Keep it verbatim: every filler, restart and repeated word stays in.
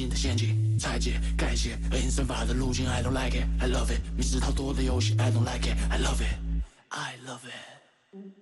进的陷阱，拆解、改写恶性生发的路径 ，I don't like it，I love it，密室逃脱的游戏 ，I don't like it，I love it，I love it。